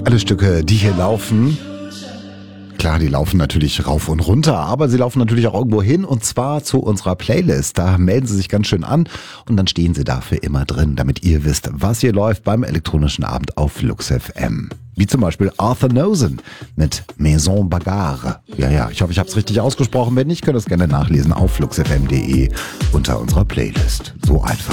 Alle Stücke, die hier laufen, klar, die laufen natürlich rauf und runter, aber sie laufen natürlich auch irgendwo hin und zwar zu unserer Playlist. Da melden Sie sich ganz schön an und dann stehen Sie dafür immer drin, damit ihr wisst, was hier läuft beim elektronischen Abend auf Flux FM. Wie zum Beispiel Arthur Nosen mit Maison Bagarre. Ja, ich hoffe, ich habe es richtig ausgesprochen. Wenn nicht, könnt ihr es gerne nachlesen auf fluxfm.de unter unserer Playlist. So einfach.